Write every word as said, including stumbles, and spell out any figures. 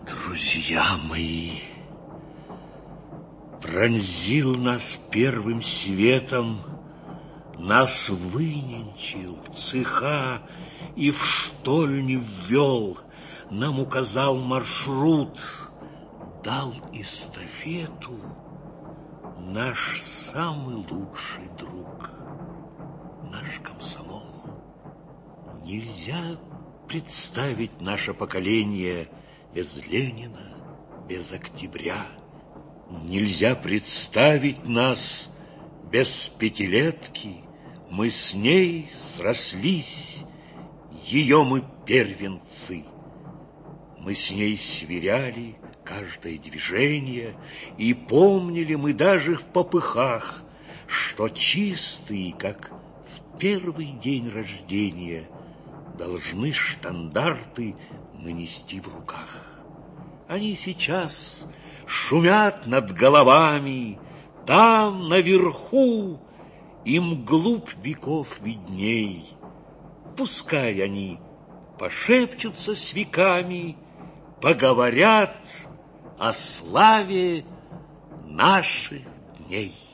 Друзья мои, пронзил нас первым светом, нас выненчил в цеха и в штольню ввел, нам указал маршрут, дал эстафету наш самый лучший друг, наш комсомол. Нельзя представить наше поколение без Ленина, без октября. Нельзя представить нас без пятилетки. Мы с ней срослись, ее мы первенцы. Мы с ней сверяли каждое движение, и помнили мы даже в попыхах, что чистые, как в первый день рождения, должны штандарты мы нести в руках. Они сейчас шумят над головами, там, наверху, им глубь веков видней. Пускай они пошепчутся с веками, поговорят о славе наших дней.